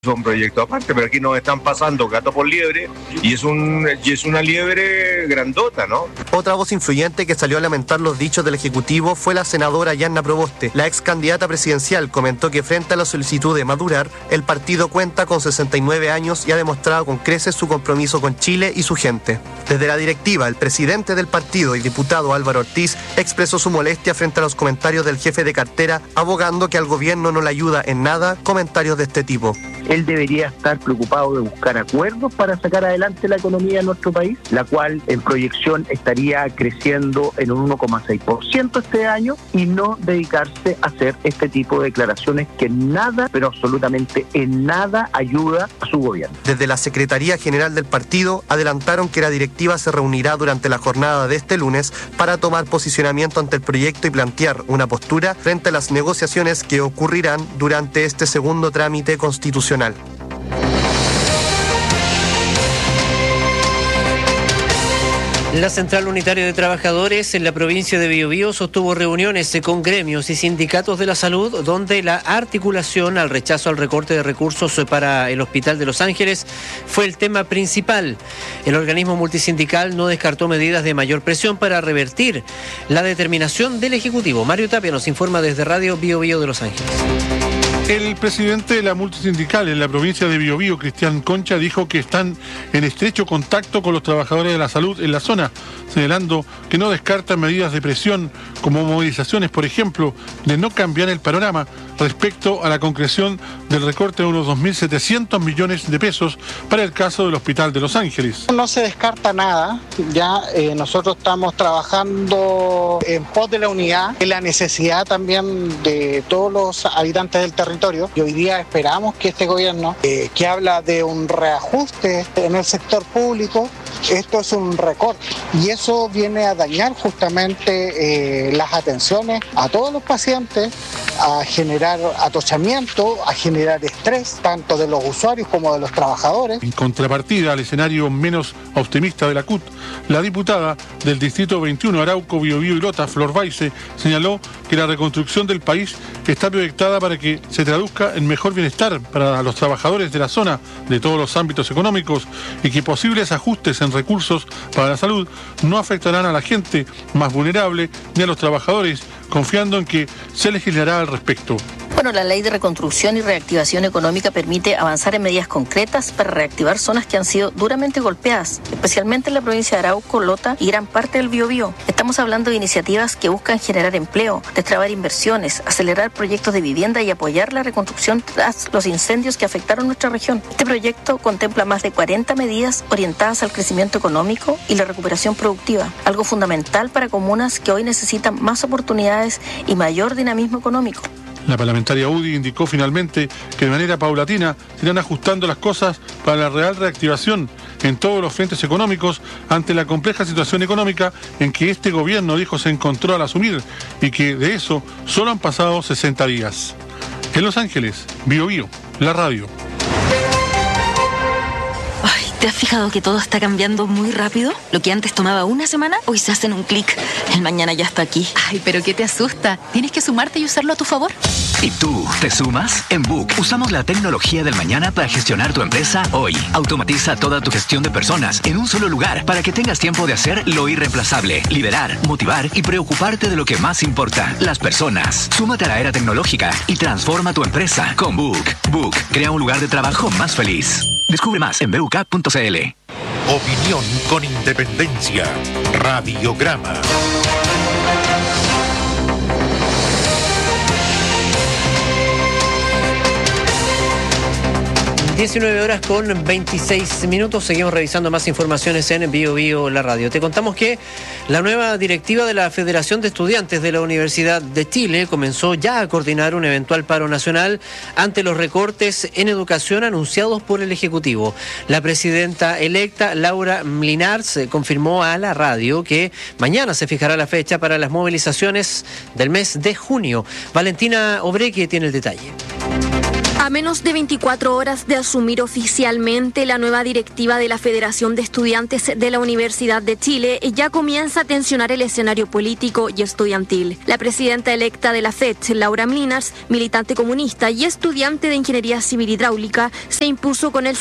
son proyectos aparte, pero aquí nos están pasando gato por liebre y es una liebre grandota, ¿no? Otra voz influyente que salió a lamentar los dichos del Ejecutivo fue la senadora Yanna Proboste. La ex candidata presidencial comentó que frente a la solicitud de madurar, el partido cuenta con 69 años y ha demostrado con creces su compromiso con Chile y su gente. Desde la directiva, el presidente del partido y diputado Álvaro Ortiz expresó su molestia frente a los comentarios del jefe de cartera, abogando que al gobierno no le ayuda en nada comentarios de este tipo. Él debería estar preocupado de buscar acuerdos para sacar adelante la economía de nuestro país, la cual en proyección estaría creciendo en un 1,6% este año, y no dedicarse a hacer este tipo de declaraciones que en nada, pero absolutamente en nada, ayuda a su gobierno. Desde la Secretaría General del partido adelantaron que la directiva se reunirá durante la jornada de este lunes para tomar posicionamiento ante el proyecto y plantear una postura frente a las negociaciones que ocurrirán durante este segundo trámite constitucional. La Central Unitaria de Trabajadores en la provincia de Biobío sostuvo reuniones con gremios y sindicatos de la salud, donde la articulación al rechazo al recorte de recursos para el Hospital de Los Ángeles fue el tema principal. El organismo multisindical no descartó medidas de mayor presión para revertir la determinación del Ejecutivo. Mario Tapia nos informa desde Radio Biobío de Los Ángeles. El presidente de la multisindical en la provincia de Biobío, Cristian Concha, dijo que están en estrecho contacto con los trabajadores de la salud en la zona, señalando que no descartan medidas de presión como movilizaciones, por ejemplo, de no cambiar el panorama respecto a la concreción del recorte de unos 2.700 millones de pesos para el caso del Hospital de Los Ángeles. No se descarta nada, ya nosotros estamos trabajando en pos de la unidad, en la necesidad también de todos los habitantes del territorio, y hoy día esperamos que este gobierno, que habla de un reajuste en el sector público, esto es un recorte, y eso viene a dañar justamente las atenciones a todos los pacientes, a generar atochamiento, a generar estrés, tanto de los usuarios como de los trabajadores. En contrapartida al escenario menos optimista de la CUT, la diputada del Distrito 21, Arauco, Biobío y Lota, Flor Baice, señaló que la reconstrucción del país está proyectada para que se traduzca en mejor bienestar para los trabajadores de la zona de todos los ámbitos económicos, y que posibles ajustes en recursos para la salud no afectarán a la gente más vulnerable ni a los trabajadores, confiando en que se legislará al respecto. Bueno, la Ley de Reconstrucción y Reactivación Económica permite avanzar en medidas concretas para reactivar zonas que han sido duramente golpeadas, especialmente en la provincia de Arauco, Lota y gran parte del Biobío. Estamos hablando de iniciativas que buscan generar empleo, destrabar inversiones, acelerar proyectos de vivienda y apoyar la reconstrucción tras los incendios que afectaron nuestra región. Este proyecto contempla más de 40 medidas orientadas al crecimiento económico y la recuperación productiva, algo fundamental para comunas que hoy necesitan más oportunidades y mayor dinamismo económico. La parlamentaria UDI indicó finalmente que de manera paulatina se irán ajustando las cosas para la real reactivación en todos los frentes económicos ante la compleja situación económica en que este gobierno dijo se encontró al asumir, y que de eso solo han pasado 60 días. En Los Ángeles, Biobío, la radio. ¿Te has fijado que todo está cambiando muy rápido? Lo que antes tomaba una semana, hoy se hace en un clic. El mañana ya está aquí. Ay, pero ¿qué te asusta? Tienes que sumarte y usarlo a tu favor. ¿Y tú, te sumas? En Book usamos la tecnología del mañana para gestionar tu empresa hoy. Automatiza toda tu gestión de personas en un solo lugar para que tengas tiempo de hacer lo irreemplazable, liderar, motivar y preocuparte de lo que más importa, las personas. Súmate a la era tecnológica y transforma tu empresa con Book. Book crea un lugar de trabajo más feliz. Descubre más en buk.cl. Opinión con independencia. Radiograma. 19 horas con 26 minutos. Seguimos revisando más informaciones en Biobío la radio. Te contamos que la nueva directiva de la Federación de Estudiantes de la Universidad de Chile comenzó ya a coordinar un eventual paro nacional ante los recortes en educación anunciados por el Ejecutivo. La presidenta electa, Laura Mlinars, confirmó a la radio que mañana se fijará la fecha para las movilizaciones del mes de junio. Valentina Obreque tiene el detalle. A menos de 24 horas de asumir oficialmente la nueva directiva de la Federación de Estudiantes de la Universidad de Chile, ya comienza a tensionar el escenario político y estudiantil. La presidenta electa de la FED, Laura Mlinars, militante comunista y estudiante de Ingeniería Civil Hidráulica, se impuso con el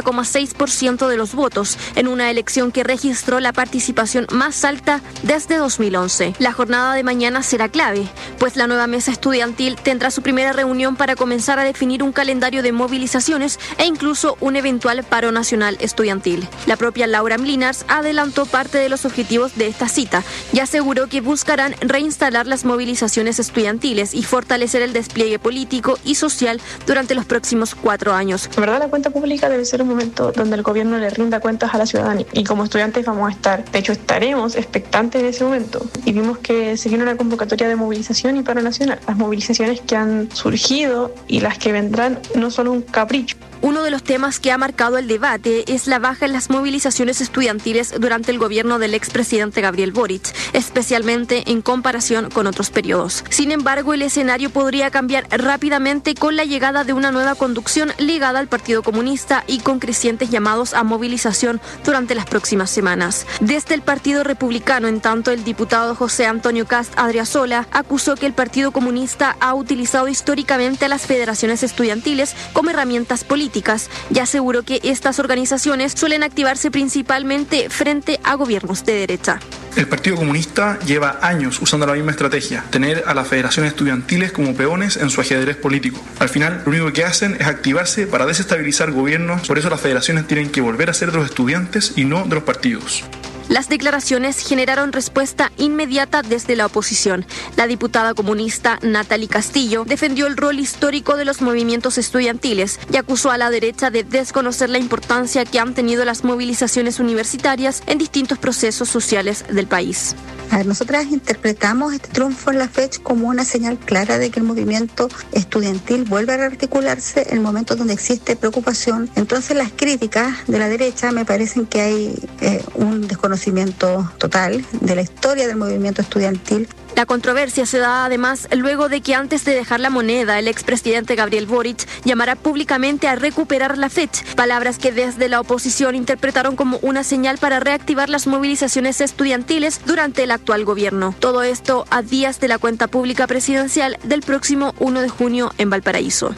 60,6% de los votos en una elección que registró la participación más alta desde 2011. La jornada de mañana será clave, pues la nueva mesa estudiantil tendrá su primera reunión para comenzar a definir un calendario de movilizaciones e incluso un eventual paro nacional estudiantil. La propia Laura Mlinars adelantó parte de los objetivos de esta cita y aseguró que buscarán reinstalar las movilizaciones estudiantiles y fortalecer el despliegue político y social durante los próximos 4 años. En verdad, la cuenta pública debe ser un momento donde el gobierno le rinda cuentas a la ciudadanía, y como estudiantes vamos a estar, de hecho estaremos expectantes de ese momento, y vimos que se viene una convocatoria de movilización y paro nacional. Las movilizaciones que han surgido y las que vendrán no son un capricho. Uno de los temas que ha marcado el debate es la baja en las movilizaciones estudiantiles durante el gobierno del expresidente Gabriel Boric, especialmente en comparación con otros periodos. Sin embargo, el escenario podría cambiar rápidamente con la llegada de una nueva conducción ligada al Partido Comunista y con crecientes llamados a movilización durante las próximas semanas. Desde el Partido Republicano, en tanto, el diputado José Antonio Kast Adriasola acusó que el Partido Comunista ha utilizado históricamente a las federaciones estudiantiles como herramientas políticas y aseguró que estas organizaciones suelen activarse principalmente frente a gobiernos de derecha. El Partido Comunista lleva años usando la misma estrategia, tener a las federaciones estudiantiles como peones en su ajedrez político. Al final, lo único que hacen es activarse para desestabilizar gobiernos, por eso las federaciones tienen que volver a ser de los estudiantes y no de los partidos. Las declaraciones generaron respuesta inmediata desde la oposición. La diputada comunista Natalie Castillo defendió el rol histórico de los movimientos estudiantiles y acusó a la derecha de desconocer la importancia que han tenido las movilizaciones universitarias en distintos procesos sociales del país. Nosotras interpretamos este triunfo en la fecha como una señal clara de que el movimiento estudiantil vuelve a rearticularse en momentos donde existe preocupación. Entonces las críticas de la derecha me parecen que hay un desconocimiento total de la historia del movimiento estudiantil. La controversia se da además luego de que antes de dejar la moneda, el expresidente Gabriel Boric llamara públicamente a recuperar la FED, palabras que desde la oposición interpretaron como una señal para reactivar las movilizaciones estudiantiles durante el actual gobierno. Todo esto a días de la cuenta pública presidencial del próximo 1 de junio en Valparaíso.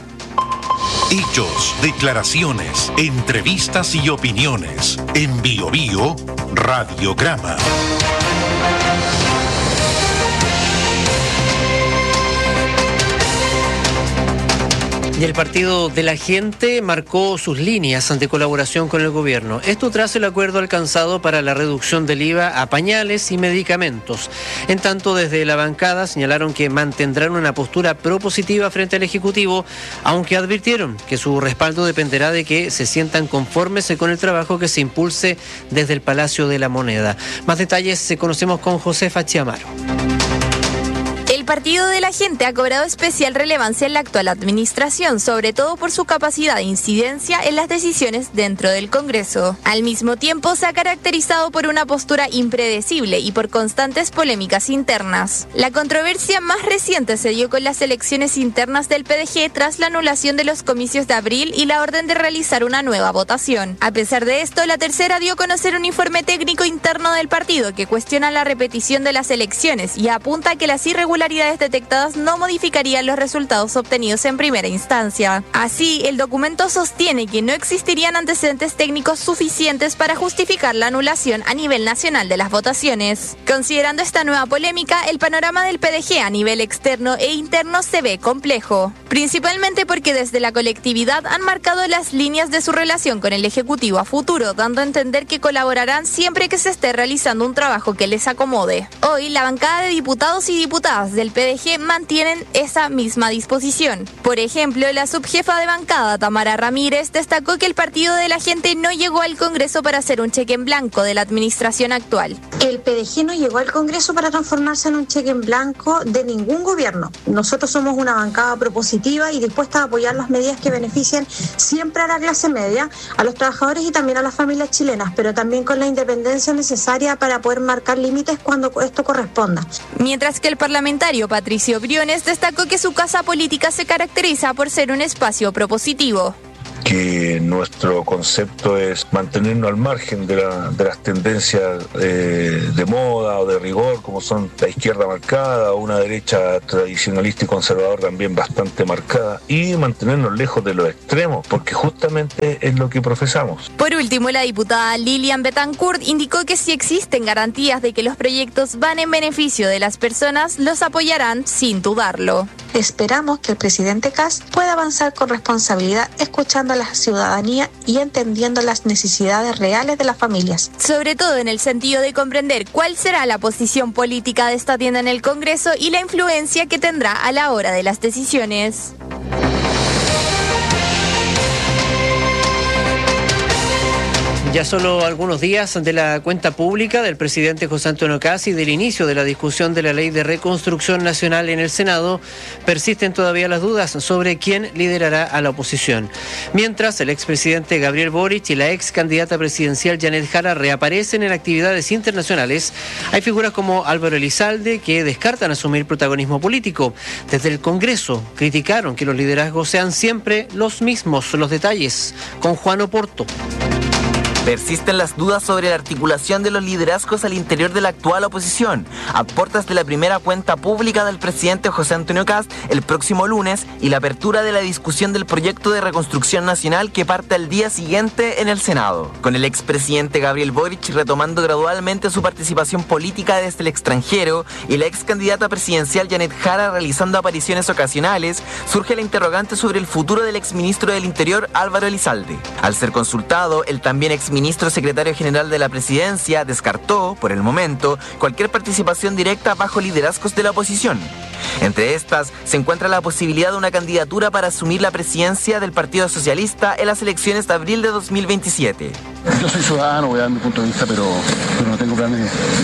Hechos, declaraciones, entrevistas y opiniones. En Bio Bio, Radiograma. Y el Partido de la Gente marcó sus líneas de colaboración con el gobierno. Esto tras el acuerdo alcanzado para la reducción del IVA a pañales y medicamentos. En tanto, desde la bancada señalaron que mantendrán una postura propositiva frente al Ejecutivo, aunque advirtieron que su respaldo dependerá de que se sientan conformes con el trabajo que se impulse desde el Palacio de la Moneda. Más detalles conocemos con Josefa Chiamaro. El Partido de la Gente ha cobrado especial relevancia en la actual administración, sobre todo por su capacidad de incidencia en las decisiones dentro del Congreso. Al mismo tiempo, se ha caracterizado por una postura impredecible y por constantes polémicas internas. La controversia más reciente se dio con las elecciones internas del PDG tras la anulación de los comicios de abril y la orden de realizar una nueva votación. A pesar de esto, la tercera dio a conocer un informe técnico interno del partido que cuestiona la repetición de las elecciones y apunta a que las irregularidades detectadas no modificarían los resultados obtenidos en primera instancia. Así, el documento sostiene que no existirían antecedentes técnicos suficientes para justificar la anulación a nivel nacional de las votaciones. Considerando esta nueva polémica, el panorama del PDG a nivel externo e interno se ve complejo, principalmente porque desde la colectividad han marcado las líneas de su relación con el Ejecutivo a futuro, dando a entender que colaborarán siempre que se esté realizando un trabajo que les acomode. Hoy, la bancada de diputados y diputadas del PDG mantienen esa misma disposición. Por ejemplo, la subjefa de bancada, Tamara Ramírez, destacó que el Partido de la Gente no llegó al Congreso para hacer un cheque en blanco de la administración actual. El PDG no llegó al Congreso para transformarse en un cheque en blanco de ningún gobierno. Nosotros somos una bancada propositiva y dispuesta a apoyar las medidas que beneficien siempre a la clase media, a los trabajadores y también a las familias chilenas, pero también con la independencia necesaria para poder marcar límites cuando esto corresponda. Mientras que el parlamentario parlamentario Patricio Briones destacó que su casa política se caracteriza por ser un espacio propositivo. Que nuestro concepto es mantenernos al margen de las tendencias de moda o de rigor, como son la izquierda marcada o una derecha tradicionalista y conservador también bastante marcada, y mantenernos lejos de los extremos, porque justamente es lo que profesamos. Por último, la diputada Lilian Betancourt indicó que si existen garantías de que los proyectos van en beneficio de las personas, los apoyarán sin dudarlo. Esperamos que el presidente Kast pueda avanzar con responsabilidad, escuchando a la ciudadanía y entendiendo las necesidades reales de las familias. Sobre todo en el sentido de comprender cuál será la posición política de esta tienda en el Congreso y la influencia que tendrá a la hora de las decisiones. Ya solo algunos días de la cuenta pública del presidente José Antonio Kast y del inicio de la discusión de la Ley de Reconstrucción Nacional en el Senado, persisten todavía las dudas sobre quién liderará a la oposición. Mientras, el expresidente Gabriel Boric y la ex candidata presidencial Janet Jara reaparecen en actividades internacionales, hay figuras como Álvaro Elizalde que descartan asumir protagonismo político. Desde el Congreso criticaron que los liderazgos sean siempre los mismos. Los detalles con Juan Oporto. Persisten las dudas sobre la articulación de los liderazgos al interior de la actual oposición, a puertas de la primera cuenta pública del presidente José Antonio Kast el próximo lunes y la apertura de la discusión del proyecto de reconstrucción nacional que parte al día siguiente en el Senado. Con el expresidente Gabriel Boric retomando gradualmente su participación política desde el extranjero y la ex candidata presidencial Janet Jara realizando apariciones ocasionales, surge la interrogante sobre el futuro del exministro del Interior Álvaro Elizalde. Al ser consultado, el también exministro secretario general de la presidencia descartó, por el momento, cualquier participación directa bajo liderazgos de la oposición. Entre estas se encuentra la posibilidad de una candidatura para asumir la presidencia del Partido Socialista en las elecciones de abril de 2027. Yo soy ciudadano, voy a dar mi punto de vista, pero no tengo planes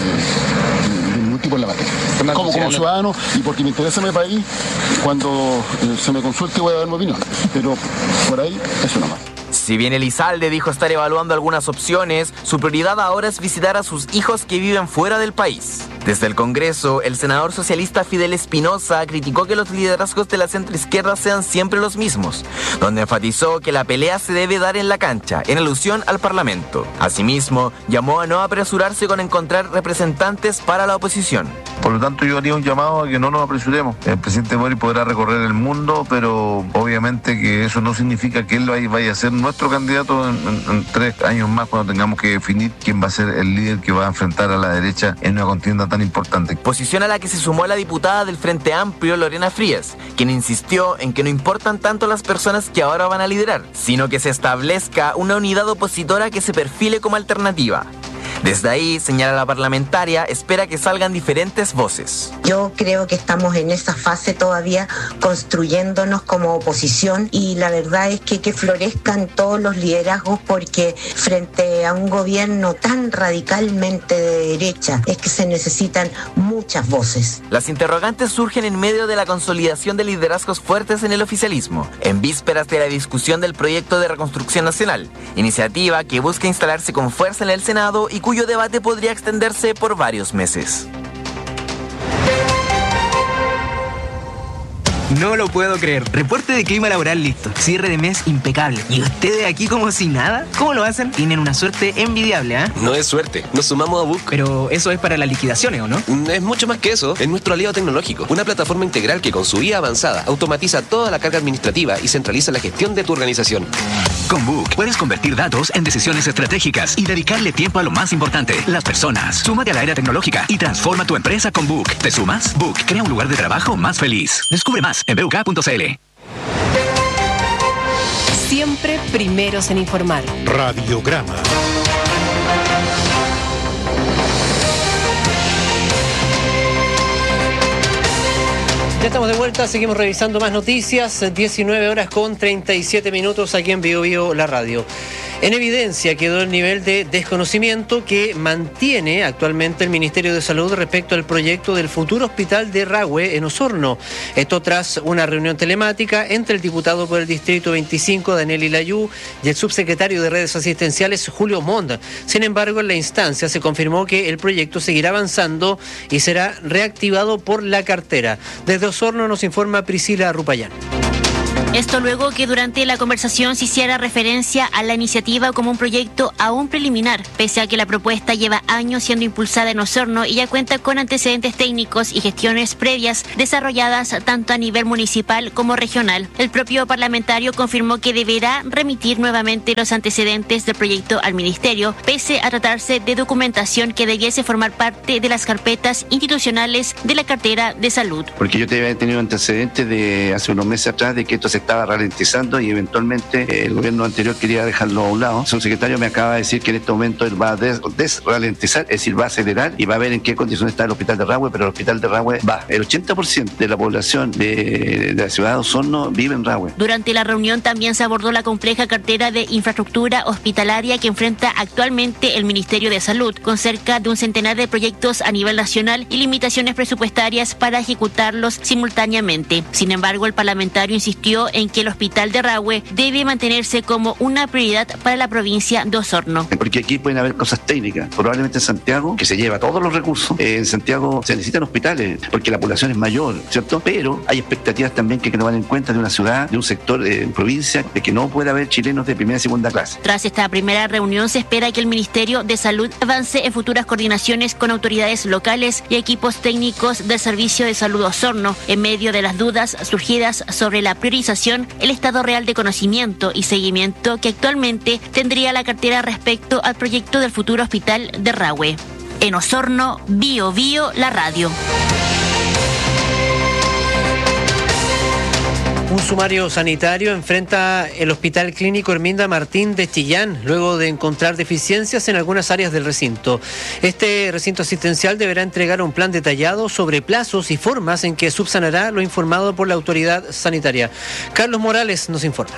de ningún tipo en la materia. Como ciudadano y porque me interesa mi país, cuando se me consulte voy a dar mi opinión, pero por ahí eso nomás. Si bien Elizalde dijo estar evaluando algunas opciones, su prioridad ahora es visitar a sus hijos que viven fuera del país. Desde el Congreso, el senador socialista Fidel Espinosa criticó que los liderazgos de la centroizquierda sean siempre los mismos, donde enfatizó que la pelea se debe dar en la cancha, en alusión al Parlamento. Asimismo, llamó a no apresurarse con encontrar representantes para la oposición. Por lo tanto, yo haría un llamado a que no nos apresuremos. El presidente Boric podrá recorrer el mundo, pero obviamente que eso no significa que él vaya a ser nuestro candidato en 3 años más, cuando tengamos que definir quién va a ser el líder que va a enfrentar a la derecha en una contienda tan importante. Posición a la que se sumó la diputada del Frente Amplio, Lorena Frías, quien insistió en que no importan tanto las personas que ahora van a liderar, sino que se establezca una unidad opositora que se perfile como alternativa. Desde ahí, señala la parlamentaria, espera que salgan diferentes voces. Yo creo que estamos en esa fase todavía construyéndonos como oposición y la verdad es que florezcan todos los liderazgos, porque frente a un gobierno tan radicalmente de derecha es que se necesitan muchas voces. Las interrogantes surgen en medio de la consolidación de liderazgos fuertes en el oficialismo, en vísperas de la discusión del proyecto de reconstrucción nacional, iniciativa que busca instalarse con fuerza en el Senado y cuyo debate podría extenderse por varios meses. No lo puedo creer. Reporte de clima laboral listo. Cierre de mes impecable. ¿Y ustedes aquí como si nada? ¿Cómo lo hacen? Tienen una suerte envidiable, ¿eh? No es suerte. Nos sumamos a Book. Pero eso es para las liquidaciones, ¿o no? Es mucho más que eso. Es nuestro aliado tecnológico. Una plataforma integral que con su IA avanzada automatiza toda la carga administrativa y centraliza la gestión de tu organización. Con Book puedes convertir datos en decisiones estratégicas y dedicarle tiempo a lo más importante, las personas. Súmate a la era tecnológica y transforma tu empresa con Book. ¿Te sumas? Book crea un lugar de trabajo más feliz. Descubre más en buk.cl. Siempre primeros en informar. Radiograma. Ya estamos de vuelta, seguimos revisando más noticias. 19 horas con 37 minutos aquí en Bio Bio, la radio. En evidencia quedó el nivel de desconocimiento que mantiene actualmente el Ministerio de Salud respecto al proyecto del futuro hospital de Rahue en Osorno. Esto tras una reunión telemática entre el diputado por el Distrito 25, Daniel Ilayú, y el subsecretario de Redes Asistenciales, Julio Montt. Sin embargo, en la instancia se confirmó que el proyecto seguirá avanzando y será reactivado por la cartera. Desde Osorno nos informa Priscila Rupayán. Esto luego que durante la conversación se hiciera referencia a la iniciativa como un proyecto aún preliminar, pese a que la propuesta lleva años siendo impulsada en Osorno y ya cuenta con antecedentes técnicos y gestiones previas desarrolladas tanto a nivel municipal como regional. El propio parlamentario confirmó que deberá remitir nuevamente los antecedentes del proyecto al ministerio, pese a tratarse de documentación que debiese formar parte de las carpetas institucionales de la cartera de salud. Porque yo te había tenido antecedentes de hace unos meses atrás de que esto se estaba ralentizando y eventualmente el gobierno anterior quería dejarlo a un lado. El subsecretario me acaba de decir que en este momento él va a desralentizar, es decir, va a acelerar y va a ver en qué condiciones está el hospital de Rahue, pero el hospital de Rahue va. El 80% de la población de la ciudad de Osorno vive en Rahue. Durante la reunión también se abordó la compleja cartera de infraestructura hospitalaria que enfrenta actualmente el Ministerio de Salud, con cerca de un centenar de proyectos a nivel nacional y limitaciones presupuestarias para ejecutarlos simultáneamente. Sin embargo, el parlamentario insistió en que el hospital de Rahue debe mantenerse como una prioridad para la provincia de Osorno. Porque aquí pueden haber cosas técnicas. Probablemente en Santiago, que se lleva todos los recursos, en Santiago se necesitan hospitales porque la población es mayor, ¿cierto? Pero hay expectativas también que no van en cuenta de una ciudad, de un sector de provincia, de que no puede haber chilenos de primera y segunda clase. Tras esta primera reunión se espera que el Ministerio de Salud avance en futuras coordinaciones con autoridades locales y equipos técnicos del Servicio de Salud Osorno, en medio de las dudas surgidas sobre la priorización, el estado real de conocimiento y seguimiento que actualmente tendría la cartera respecto al proyecto del futuro hospital de Rahue. En Osorno, Bio Bio, la radio. Un sumario sanitario enfrenta el Hospital Clínico Herminda Martín de Chillán, luego de encontrar deficiencias en algunas áreas del recinto. Este recinto asistencial deberá entregar un plan detallado sobre plazos y formas en que subsanará lo informado por la autoridad sanitaria. Carlos Morales nos informa.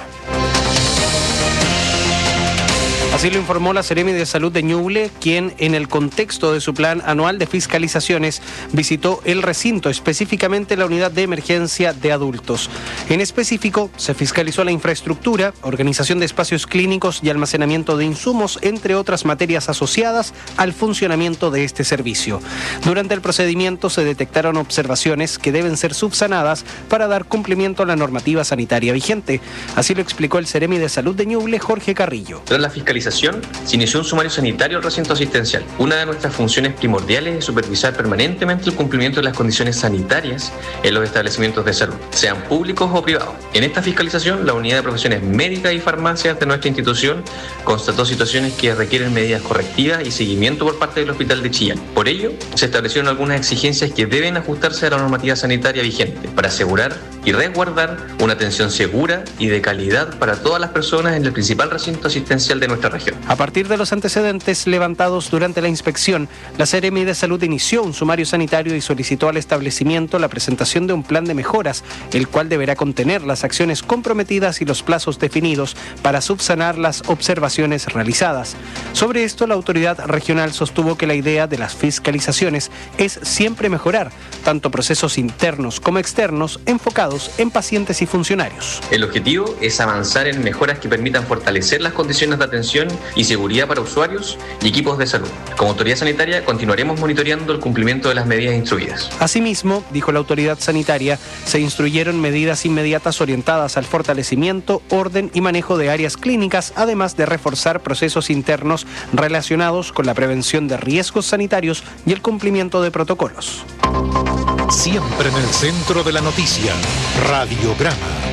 Así lo informó la Seremi de Salud de Ñuble, quien en el contexto de su plan anual de fiscalizaciones visitó el recinto, específicamente la unidad de emergencia de adultos. En específico, se fiscalizó la infraestructura, organización de espacios clínicos y almacenamiento de insumos, entre otras materias asociadas al funcionamiento de este servicio. Durante el procedimiento se detectaron observaciones que deben ser subsanadas para dar cumplimiento a la normativa sanitaria vigente. Así lo explicó el Seremi de Salud de Ñuble, Jorge Carrillo. Tras la fiscalización, se inició un sumario sanitario al recinto asistencial. Una de nuestras funciones primordiales es supervisar permanentemente el cumplimiento de las condiciones sanitarias en los establecimientos de salud, sean públicos o privados. En esta fiscalización, la unidad de profesiones médicas y farmacias de nuestra institución constató situaciones que requieren medidas correctivas y seguimiento por parte del Hospital de Chillán. Por ello, se establecieron algunas exigencias que deben ajustarse a la normativa sanitaria vigente para asegurar y resguardar una atención segura y de calidad para todas las personas en el principal recinto asistencial de nuestra región. A partir de los antecedentes levantados durante la inspección, la Seremi de Salud inició un sumario sanitario y solicitó al establecimiento la presentación de un plan de mejoras, el cual deberá contener las acciones comprometidas y los plazos definidos para subsanar las observaciones realizadas. Sobre esto, la autoridad regional sostuvo que la idea de las fiscalizaciones es siempre mejorar, tanto procesos internos como externos, enfocados en pacientes y funcionarios. El objetivo es avanzar en mejoras que permitan fortalecer las condiciones de atención y seguridad para usuarios y equipos de salud. Como autoridad sanitaria continuaremos monitoreando el cumplimiento de las medidas instruidas. Asimismo, dijo la autoridad sanitaria, se instruyeron medidas inmediatas orientadas al fortalecimiento, orden y manejo de áreas clínicas, además de reforzar procesos internos relacionados con la prevención de riesgos sanitarios y el cumplimiento de protocolos. Siempre en el centro de la noticia, Radiograma.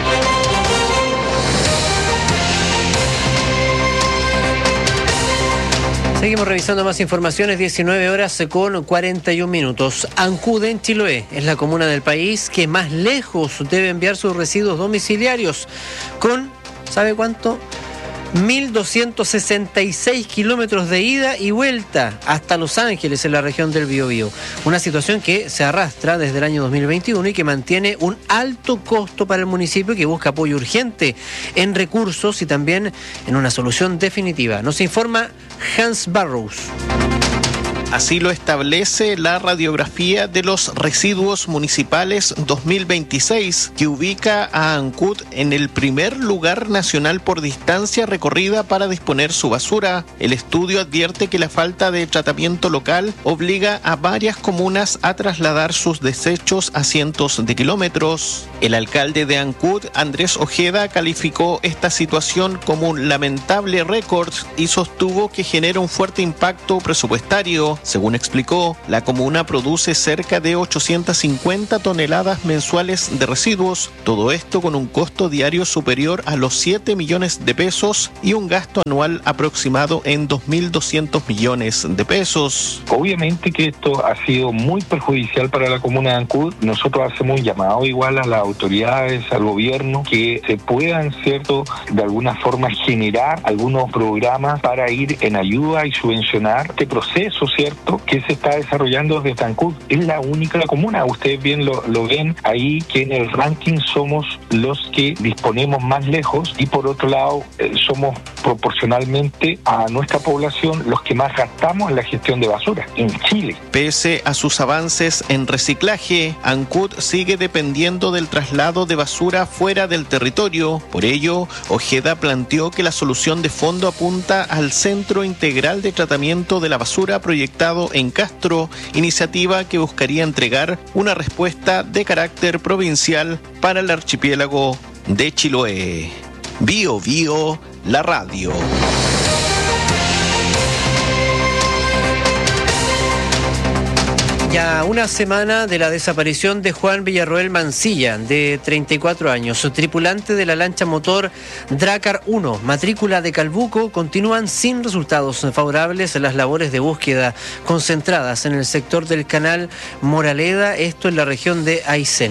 Seguimos revisando más informaciones, 19 horas con 41 minutos. Ancud, en Chiloé, es la comuna del país que más lejos debe enviar sus residuos domiciliarios, con, ¿sabe cuánto? 1.266 kilómetros de ida y vuelta hasta Los Ángeles, en la región del Biobío. Una situación que se arrastra desde el año 2021 y que mantiene un alto costo para el municipio, que busca apoyo urgente en recursos y también en una solución definitiva. Nos informa Hans Barrows. Así lo establece la radiografía de los residuos municipales 2026, que ubica a Ancud en el primer lugar nacional por distancia recorrida para disponer su basura. El estudio advierte que la falta de tratamiento local obliga a varias comunas a trasladar sus desechos a cientos de kilómetros. El alcalde de Ancud, Andrés Ojeda, calificó esta situación como un lamentable récord y sostuvo que genera un fuerte impacto presupuestario. Según explicó, la comuna produce cerca de 850 toneladas mensuales de residuos, todo esto con un costo diario superior a los 7 millones de pesos y un gasto anual aproximado en 2.200 millones de pesos. Obviamente que esto ha sido muy perjudicial para la comuna de Ancud. Nosotros hacemos un llamado igual a las autoridades, al gobierno, que se puedan, ¿cierto?, de alguna forma generar algunos programas para ir en ayuda y subvencionar este proceso, ¿cierto?, que se está desarrollando desde Ancud. Es la única comuna, ustedes bien lo ven ahí, que en el ranking somos los que disponemos más lejos y por otro lado somos proporcionalmente a nuestra población los que más gastamos en la gestión de basura en Chile. Pese a sus avances en reciclaje, Ancud sigue dependiendo del traslado de basura fuera del territorio. Por ello, Ojeda planteó que la solución de fondo apunta al Centro Integral de Tratamiento de la Basura proyectado en Castro, iniciativa que buscaría entregar una respuesta de carácter provincial para el archipiélago de Chiloé. Bio Bio, la radio. Ya una semana de la desaparición de Juan Villarroel Mancilla, de 34 años, tripulante de la lancha motor Dracar 1, matrícula de Calbuco, continúan sin resultados favorables las labores de búsqueda concentradas en el sector del canal Moraleda, esto en la región de Aysén.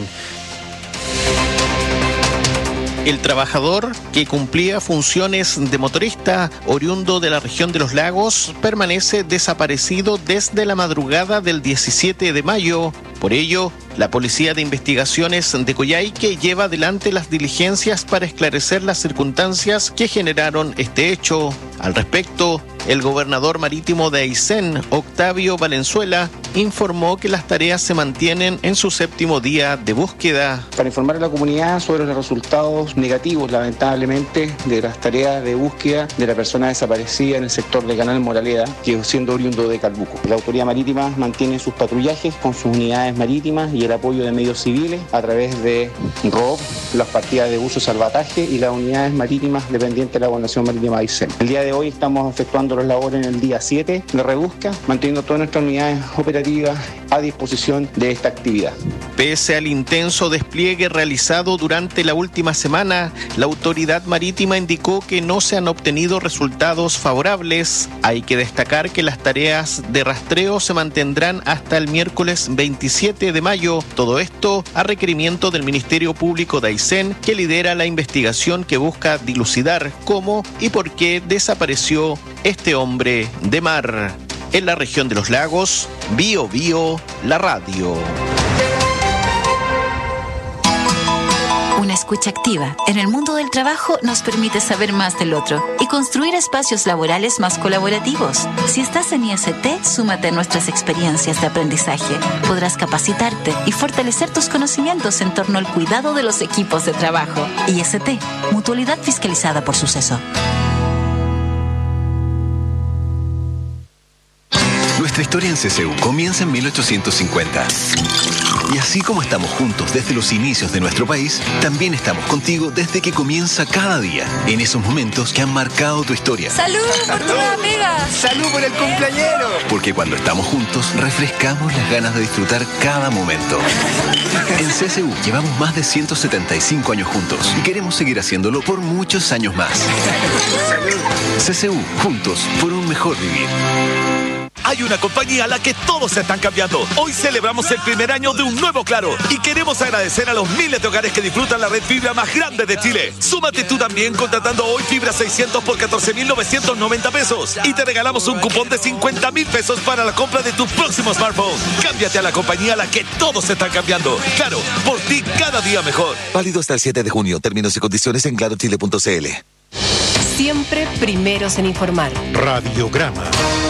El trabajador, que cumplía funciones de motorista oriundo de la región de los lagos, permanece desaparecido desde la madrugada del 17 de mayo. Por ello, la Policía de Investigaciones de Coyhaique lleva adelante las diligencias para esclarecer las circunstancias que generaron este hecho. Al respecto, el gobernador marítimo de Aysén, Octavio Valenzuela, informó que las tareas se mantienen en su 7º día de búsqueda. Para informar a la comunidad sobre los resultados negativos, lamentablemente, de las tareas de búsqueda de la persona desaparecida en el sector del canal Moraleda, que siendo oriundo de Calbuco. La autoridad marítima mantiene sus patrullajes con sus unidades marítimas y el apoyo de medios civiles a través de ROP, las partidas de uso y salvataje y las unidades marítimas dependientes de la Gobernación Marítima de Aysén. El día de hoy estamos efectuando las labores en el día 7 de rebusca, manteniendo todas nuestras unidades operativas a disposición de esta actividad. Pese al intenso despliegue realizado durante la última semana, la autoridad marítima indicó que no se han obtenido resultados favorables. Hay que destacar que las tareas de rastreo se mantendrán hasta el miércoles 27 de mayo. Todo esto a requerimiento del Ministerio Público de Aysén, que lidera la investigación que busca dilucidar cómo y por qué desapareció este hombre de mar. En la región de los lagos, Bio Bio, la radio. Una escucha activa en el mundo del trabajo nos permite saber más del otro y construir espacios laborales más colaborativos. Si estás en IST, súmate a nuestras experiencias de aprendizaje. Podrás capacitarte y fortalecer tus conocimientos en torno al cuidado de los equipos de trabajo. IST, Mutualidad Fiscalizada por Suceso. Nuestra historia en CCU comienza en 1850. Y así como estamos juntos desde los inicios de nuestro país, también estamos contigo desde que comienza cada día, en esos momentos que han marcado tu historia. ¡Salud por tu amiga! ¡Salud por el cumpleañero! Porque cuando estamos juntos, refrescamos las ganas de disfrutar cada momento. En CCU llevamos más de 175 años juntos y queremos seguir haciéndolo por muchos años más. CCU, juntos por un mejor vivir. hay una compañía a la que todos se están cambiando. Hoy celebramos el primer año de un nuevo Claro y queremos agradecer a los miles de hogares que disfrutan la red fibra más grande de Chile. Súmate tú también contratando hoy fibra 600 por 14.990 pesos y te regalamos un cupón de 50.000 pesos para la compra de tu próximo smartphone. Cámbiate a la compañía a la que todos se están cambiando. Claro, por ti cada día mejor. Válido hasta el 7 de junio. Términos y condiciones en clarochile.cl. Siempre primeros en informar. Radiograma.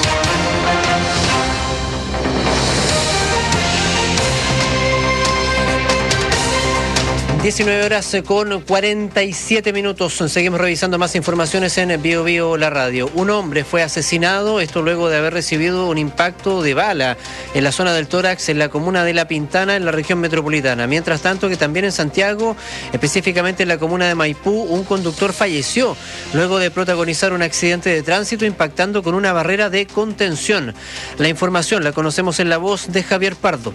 19 horas con 47 minutos. Seguimos revisando más informaciones en Bio Bio La Radio. Un hombre fue asesinado, esto luego de haber recibido un impacto de bala en la zona del tórax en la comuna de La Pintana, en la región metropolitana. Mientras tanto, que también en Santiago, específicamente en la comuna de Maipú, un conductor falleció luego de protagonizar un accidente de tránsito impactando con una barrera de contención. La información la conocemos en la voz de Javier Pardo.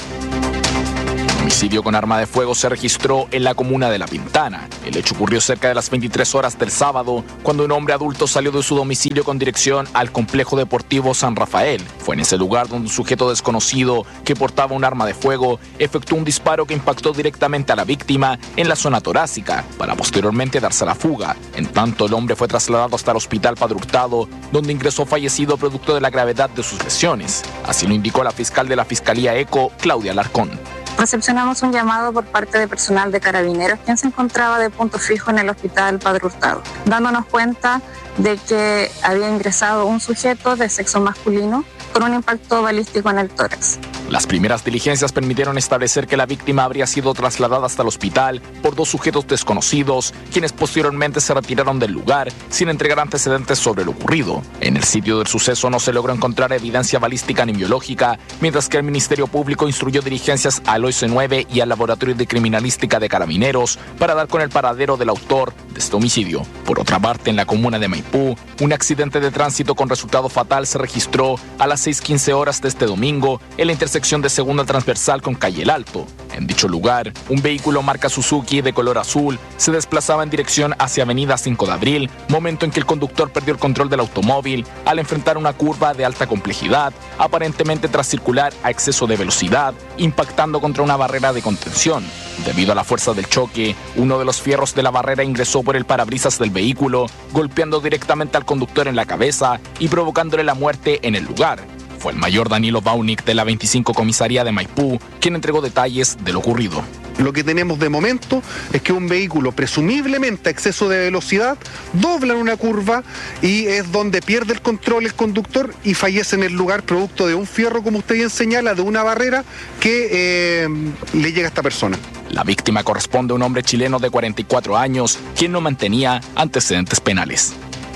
Homicidio con arma de fuego se registró en la comuna de La Pintana. El hecho ocurrió cerca de las 23 horas del sábado, cuando un hombre adulto salió de su domicilio con dirección al complejo deportivo San Rafael. Fue en ese lugar donde un sujeto desconocido que portaba un arma de fuego efectuó un disparo que impactó directamente a la víctima en la zona torácica, para posteriormente darse a la fuga. En tanto, el hombre fue trasladado hasta el hospital Padre Hurtado, donde ingresó fallecido producto de la gravedad de sus lesiones. Así lo indicó la fiscal de la Fiscalía ECO, Claudia Alarcón. Recepcionamos un llamado por parte de personal de Carabineros, quien se encontraba de punto fijo en el hospital Padre Hurtado, dándonos cuenta de que había ingresado un sujeto de sexo masculino con un impacto balístico en el tórax. Las primeras diligencias permitieron establecer que la víctima habría sido trasladada hasta el hospital por dos sujetos desconocidos, quienes posteriormente se retiraron del lugar sin entregar antecedentes sobre lo ocurrido. En el sitio del suceso no se logró encontrar evidencia balística ni biológica, mientras que el Ministerio Público instruyó diligencias al OS9 y al Laboratorio de Criminalística de Carabineros para dar con el paradero del autor de este homicidio. Por otra parte, en la comuna de Maipú, un accidente de tránsito con resultado fatal se registró a las 6:15 horas de este domingo en la intersección de Segunda Transversal con Calle El Alto. En dicho lugar, un vehículo marca Suzuki de color azul se desplazaba en dirección hacia Avenida 5 de Abril, momento en que el conductor perdió el control del automóvil al enfrentar una curva de alta complejidad, aparentemente tras circular a exceso de velocidad, impactando contra una barrera de contención. Debido a la fuerza del choque, uno de los fierros de la barrera ingresó por el parabrisas del vehículo, golpeando directamente al conductor en la cabeza y provocándole la muerte en el lugar. Fue el mayor Danilo Baunik de la 25 Comisaría de Maipú quien entregó detalles de lo ocurrido. Lo que tenemos de momento es que un vehículo presumiblemente a exceso de velocidad dobla en una curva y es donde pierde el control el conductor y fallece en el lugar producto de un fierro, como usted bien señala, de una barrera que le llega a esta persona. La víctima corresponde a un hombre chileno de 44 años, quien no mantenía antecedentes penales.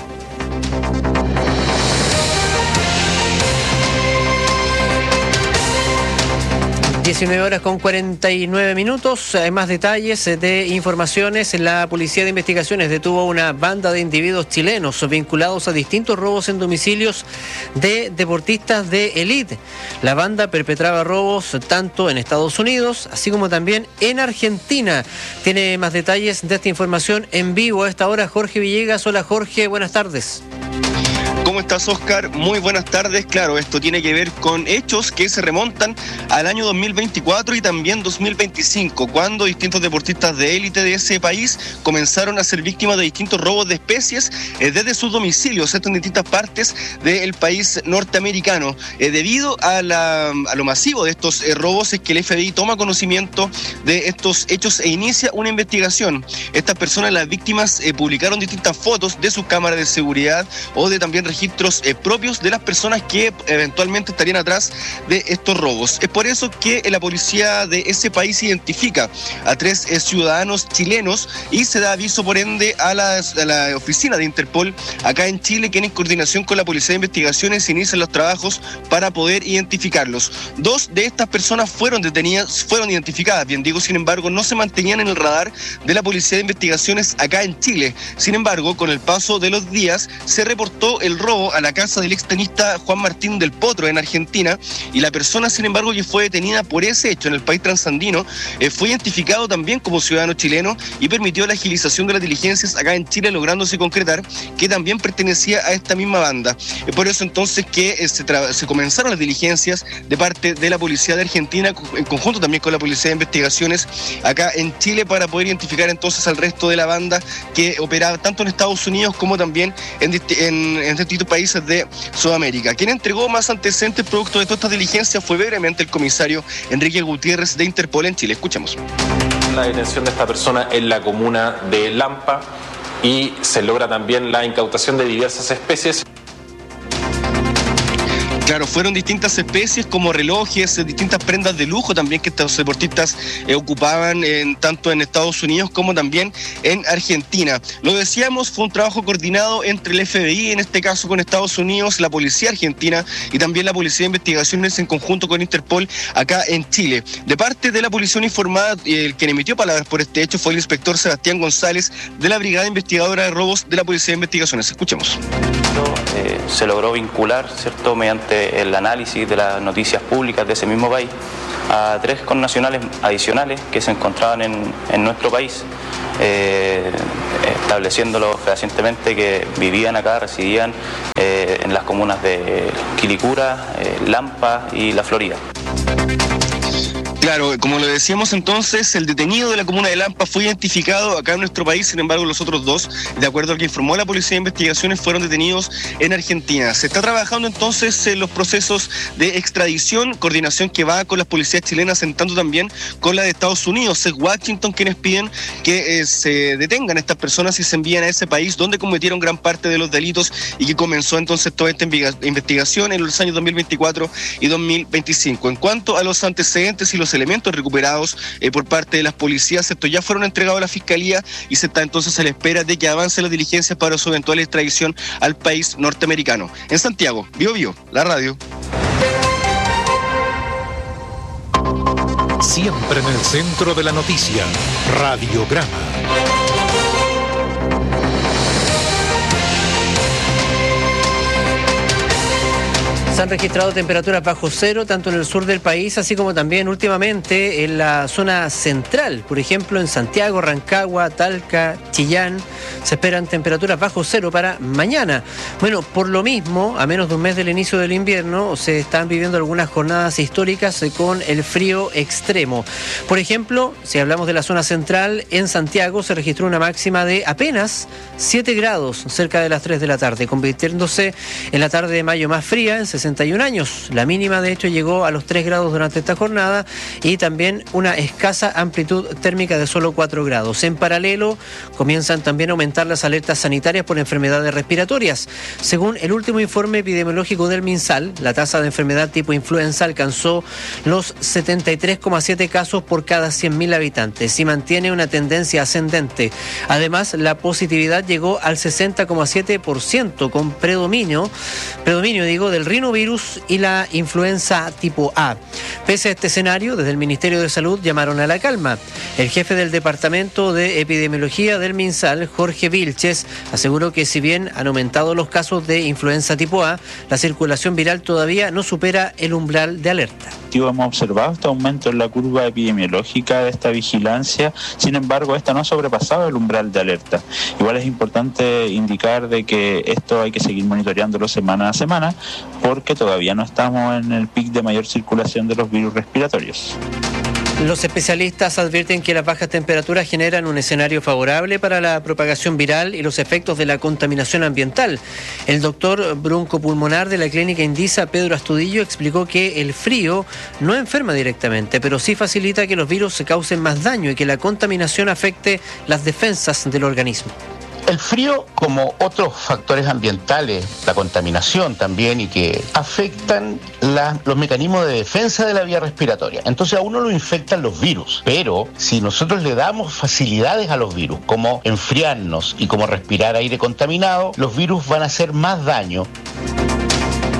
19 horas con 49 minutos. Hay más detalles de informaciones. La Policía de Investigaciones detuvo una banda de individuos chilenos vinculados a distintos robos en domicilios de deportistas de élite. La banda perpetraba robos tanto en Estados Unidos, así como también en Argentina. Tiene más detalles de esta información en vivo a esta hora Jorge Villegas. Hola Jorge, buenas tardes. ¿Cómo estás, Oscar? Muy buenas tardes. Claro, esto tiene que ver con hechos que se remontan al año 2024 y también 2025, cuando distintos deportistas de élite de ese país comenzaron a ser víctimas de distintos robos de especies desde sus domicilios, esto en distintas partes del país norteamericano. Debido a lo masivo de estos robos es que el FBI toma conocimiento de estos hechos e inicia una investigación. Estas personas, las víctimas, publicaron distintas fotos de sus cámaras de seguridad o de también registros propios de las personas que eventualmente estarían atrás de estos robos. Es por eso que la policía de ese país identifica a 3 ciudadanos chilenos y se da aviso por ende a la oficina de Interpol acá en Chile, que en coordinación con la Policía de Investigaciones inician los trabajos para poder identificarlos. 2 de estas personas fueron detenidas, fueron identificadas, bien digo, sin embargo no se mantenían en el radar de la Policía de Investigaciones acá en Chile. Sin embargo, con el paso de los días se reportó el robo a la casa del extenista Juan Martín del Potro en Argentina, y la persona, sin embargo, que fue detenida por ese hecho en el país transandino, fue identificado también como ciudadano chileno y permitió la agilización de las diligencias acá en Chile, lográndose concretar que también pertenecía a esta misma banda. Por eso entonces que se comenzaron las diligencias de parte de la policía de Argentina, en conjunto también con la policía de investigaciones acá en Chile, para poder identificar entonces al resto de la banda que operaba tanto en Estados Unidos como también en distintos países de Sudamérica. Quien entregó más antecedentes producto de todas estas diligencias fue brevemente el comisario Enrique Gutiérrez de Interpol en Chile. Escuchemos. La detención de esta persona en la comuna de Lampa, y se logra también la incautación de diversas especies. Claro, fueron distintas especies como relojes, distintas prendas de lujo también que estos deportistas ocupaban tanto en Estados Unidos como también en Argentina. Lo decíamos, fue un trabajo coordinado entre el FBI, en este caso con Estados Unidos, la policía argentina y también la policía de investigaciones en conjunto con Interpol acá en Chile. De parte de la policía uniformada, el quien emitió palabras por este hecho fue el inspector Sebastián González de la Brigada Investigadora de Robos de la Policía de Investigaciones. Escuchemos. Se logró vincular, ¿cierto?, mediante el análisis de las noticias públicas de ese mismo país, a 3 connacionales adicionales que se encontraban en nuestro país, estableciéndolo fehacientemente que vivían acá, residían en las comunas de Quilicura, Lampa y La Florida. Claro, como lo decíamos entonces, el detenido de la comuna de Lampa fue identificado acá en nuestro país, sin embargo los otros 2, de acuerdo a lo que informó la Policía de Investigaciones, fueron detenidos en Argentina. Se está trabajando entonces en los procesos de extradición, coordinación que va con las policías chilenas, en tanto también con la de Estados Unidos. Es Washington quienes piden que se detengan estas personas y se envíen a ese país donde cometieron gran parte de los delitos y que comenzó entonces toda esta investigación en los años 2024 y 2025. En cuanto a los antecedentes y los elementos recuperados por parte de las policías, estos ya fueron entregados a la Fiscalía y se está entonces a la espera de que avancen las diligencias para su eventual extradición al país norteamericano. En Santiago, Bio, la radio. Siempre en el centro de la noticia, Radiograma. Se han registrado temperaturas bajo cero tanto en el sur del país, así como también últimamente en la zona central. Por ejemplo, en Santiago, Rancagua, Talca, Chillán, se esperan temperaturas bajo cero para mañana. Bueno, por lo mismo, a menos de un mes del inicio del invierno, se están viviendo algunas jornadas históricas con el frío extremo. Por ejemplo, si hablamos de la zona central, en Santiago se registró una máxima de apenas 7 grados cerca de las 3 de la tarde, convirtiéndose en la tarde de mayo más fría en 61 años. La mínima, de hecho, llegó a los 3 grados durante esta jornada y también una escasa amplitud térmica de solo 4 grados. En paralelo, comienzan también a aumentar las alertas sanitarias por enfermedades respiratorias. Según el último informe epidemiológico del MinSal, la tasa de enfermedad tipo influenza alcanzó los 73,7 casos por cada 100.000 habitantes y mantiene una tendencia ascendente. Además, la positividad llegó al 60,7% con predominio del rinovirus y la influenza tipo A. Pese a este escenario, desde el Ministerio de Salud llamaron a la calma. El jefe del Departamento de Epidemiología del MinSal, Jorge Vilches, aseguró que si bien han aumentado los casos de influenza tipo A, la circulación viral todavía no supera el umbral de alerta. Hemos observado este aumento en la curva epidemiológica de esta vigilancia, sin embargo esta no ha sobrepasado el umbral de alerta. Igual es importante indicar de que esto hay que seguir monitoreándolo semana a semana, porque todavía no estamos en el pic de mayor circulación de los virus respiratorios. Los especialistas advierten que las bajas temperaturas generan un escenario favorable para la propagación viral y los efectos de la contaminación ambiental. El doctor broncopulmonar de la clínica Indisa, Pedro Astudillo, explicó que el frío no enferma directamente, pero sí facilita que los virus se causen más daño y que la contaminación afecte las defensas del organismo. El frío, como otros factores ambientales, la contaminación también, y que afectan los mecanismos de defensa de la vía respiratoria. Entonces a uno lo infectan los virus, pero si nosotros le damos facilidades a los virus, como enfriarnos y como respirar aire contaminado, los virus van a hacer más daño.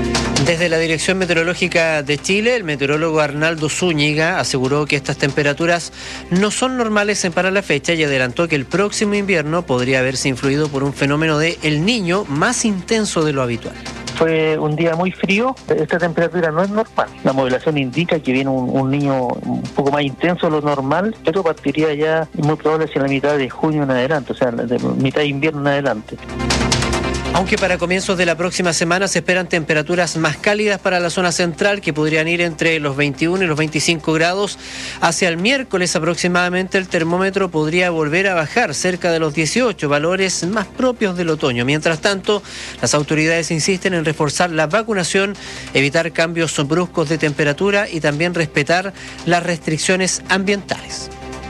Desde la Dirección Meteorológica de Chile, el meteorólogo Arnaldo Zúñiga aseguró que estas temperaturas no son normales para la fecha y adelantó que el próximo invierno podría haberse influido por un fenómeno de El Niño más intenso de lo habitual. Fue un día muy frío, esta temperatura no es normal. La modelación indica que viene un niño un poco más intenso de lo normal, pero partiría ya muy probable hacia la mitad de junio en adelante, o sea, de mitad de invierno en adelante. Aunque para comienzos de la próxima semana se esperan temperaturas más cálidas para la zona central, que podrían ir entre los 21 y los 25 grados. Hacia el miércoles aproximadamente el termómetro podría volver a bajar cerca de los 18, valores más propios del otoño. Mientras tanto, las autoridades insisten en reforzar la vacunación, evitar cambios bruscos de temperatura y también respetar las restricciones ambientales.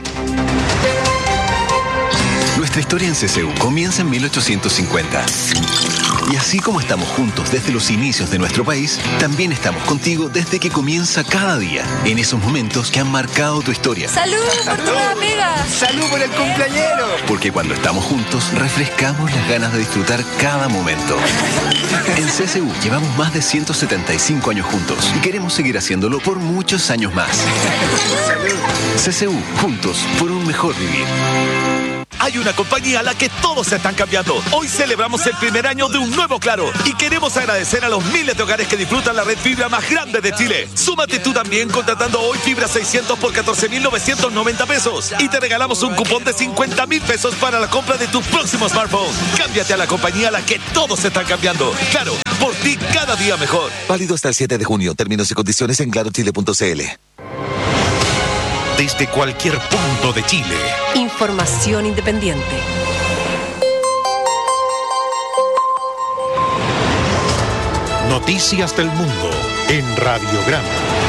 Nuestra historia en CCU comienza en 1850. Y así como estamos juntos desde los inicios de nuestro país, también estamos contigo desde que comienza cada día, en esos momentos que han marcado tu historia. ¡Salud por tu amiga! ¡Salud por el cumpleañero! Porque cuando estamos juntos, refrescamos las ganas de disfrutar cada momento. En CCU llevamos más de 175 años juntos y queremos seguir haciéndolo por muchos años más. CCU, juntos por un mejor vivir. Hay una compañía a la que todos se están cambiando. Hoy celebramos el primer año de un nuevo Claro y queremos agradecer a los miles de hogares que disfrutan la red fibra más grande de Chile. Súmate tú también contratando hoy fibra 600 por 14.990 pesos y te regalamos un cupón de 50.000 pesos para la compra de tu próximo smartphone. Cámbiate a la compañía a la que todos se están cambiando. Claro, por ti cada día mejor. Válido hasta el 7 de junio. Términos y condiciones en clarochile.cl. Desde cualquier punto de Chile. Información independiente. Noticias del mundo en Radiograma.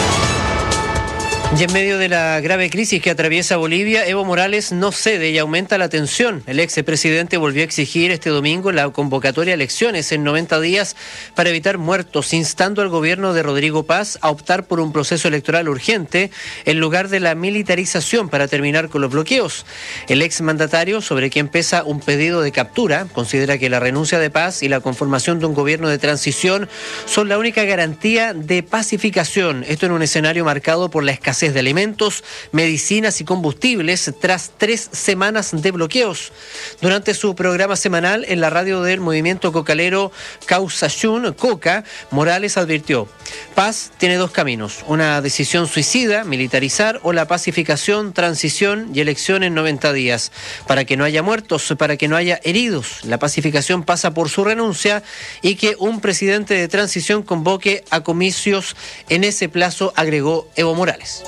Y en medio de la grave crisis que atraviesa Bolivia, Evo Morales no cede y aumenta la tensión. El expresidente volvió a exigir este domingo la convocatoria a elecciones en 90 días para evitar muertos, instando al gobierno de Rodrigo Paz a optar por un proceso electoral urgente en lugar de la militarización para terminar con los bloqueos. El exmandatario, sobre quien pesa un pedido de captura, considera que la renuncia de Paz y la conformación de un gobierno de transición son la única garantía de pacificación. Esto en un escenario marcado por la escasez de alimentos, medicinas y combustibles tras 3 semanas de bloqueos. Durante su programa semanal en la radio del movimiento cocalero Causayún, Coca, Morales advirtió: Paz tiene 2 caminos, una decisión suicida, militarizar, o la pacificación, transición y elección en 90 días. Para que no haya muertos, para que no haya heridos, la pacificación pasa por su renuncia y que un presidente de transición convoque a comicios en ese plazo, agregó Evo Morales.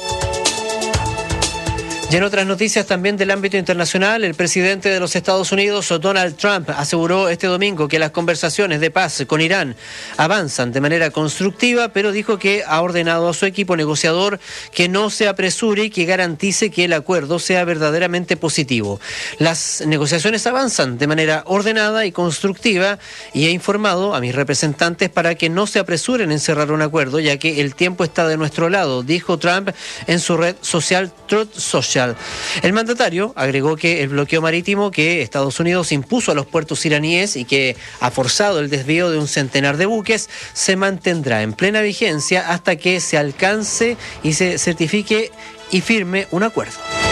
Y en otras noticias también del ámbito internacional, el presidente de los Estados Unidos, Donald Trump, aseguró este domingo que las conversaciones de paz con Irán avanzan de manera constructiva, pero dijo que ha ordenado a su equipo negociador que no se apresure y que garantice que el acuerdo sea verdaderamente positivo. Las negociaciones avanzan de manera ordenada y constructiva y he informado a mis representantes para que no se apresuren en cerrar un acuerdo, ya que el tiempo está de nuestro lado, dijo Trump en su red social Truth Social. El mandatario agregó que el bloqueo marítimo que Estados Unidos impuso a los puertos iraníes y que ha forzado el desvío de un centenar de buques se mantendrá en plena vigencia hasta que se alcance y se certifique y firme un acuerdo.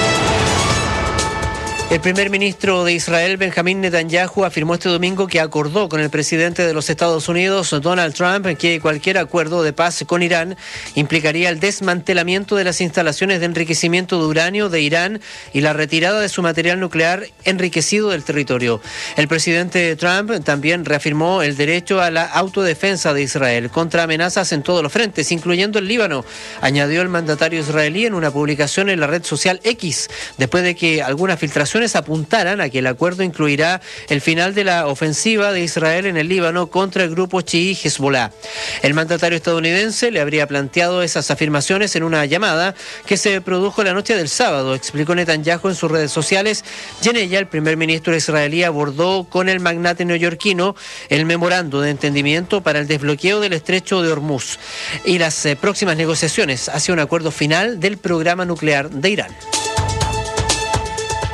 El primer ministro de Israel, Benjamín Netanyahu, afirmó este domingo que acordó con el presidente de los Estados Unidos, Donald Trump, que cualquier acuerdo de paz con Irán implicaría el desmantelamiento de las instalaciones de enriquecimiento de uranio de Irán y la retirada de su material nuclear enriquecido del territorio. El presidente Trump también reafirmó el derecho a la autodefensa de Israel contra amenazas en todos los frentes, incluyendo el Líbano, añadió el mandatario israelí en una publicación en la red social X, después de que algunas filtraciones apuntaran a que el acuerdo incluirá el final de la ofensiva de Israel en el Líbano contra el grupo chií Hezbollah. El mandatario estadounidense le habría planteado esas afirmaciones en una llamada que se produjo la noche del sábado, explicó Netanyahu en sus redes sociales, y en ella el primer ministro israelí abordó con el magnate neoyorquino el memorando de entendimiento para el desbloqueo del estrecho de Hormuz y las próximas negociaciones hacia un acuerdo final del programa nuclear de Irán.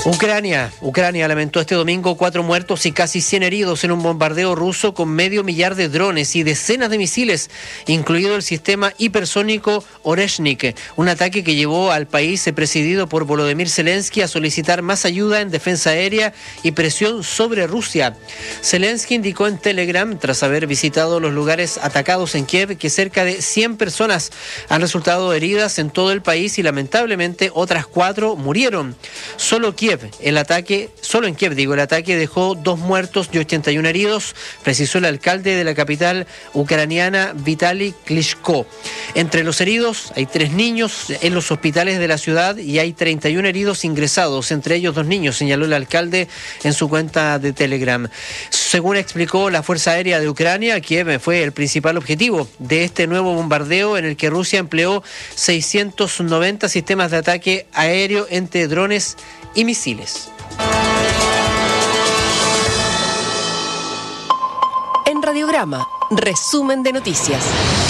Ucrania lamentó este domingo 4 muertos y casi 100 heridos en un bombardeo ruso con 500.000 de drones y decenas de misiles, incluido el sistema hipersónico Oreshnik, un ataque que llevó al país presidido por Volodymyr Zelensky a solicitar más ayuda en defensa aérea y presión sobre Rusia. Zelensky indicó en Telegram, tras haber visitado los lugares atacados en Kiev, que cerca de 100 personas han resultado heridas en todo el país y lamentablemente otras 4 murieron. Solo en Kiev el ataque dejó 2 muertos y 81 heridos, precisó el alcalde de la capital ucraniana, Vitaly Klitschko. Entre los heridos hay 3 niños en los hospitales de la ciudad y hay 31 heridos ingresados, entre ellos 2 niños, señaló el alcalde en su cuenta de Telegram. Según explicó la Fuerza Aérea de Ucrania, Kiev fue el principal objetivo de este nuevo bombardeo en el que Rusia empleó 690 sistemas de ataque aéreo entre drones y misiles. En Radiograma, resumen de noticias.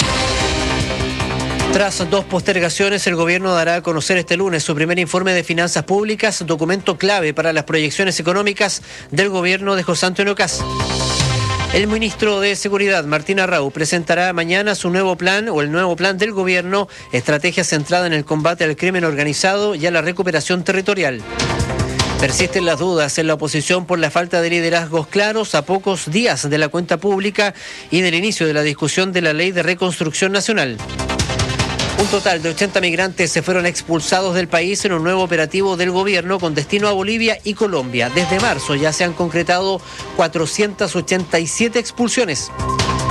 Tras 2 postergaciones, el gobierno dará a conocer este lunes su primer informe de finanzas públicas, documento clave para las proyecciones económicas del gobierno de José Antonio Kast. El ministro de Seguridad, Martín Arrau, presentará mañana su nuevo plan o el nuevo plan del gobierno, estrategia centrada en el combate al crimen organizado y a la recuperación territorial. Persisten las dudas en la oposición por la falta de liderazgos claros a pocos días de la cuenta pública y del inicio de la discusión de la Ley de Reconstrucción Nacional. Un total de 80 migrantes se fueron expulsados del país en un nuevo operativo del gobierno con destino a Bolivia y Colombia. Desde marzo ya se han concretado 487 expulsiones.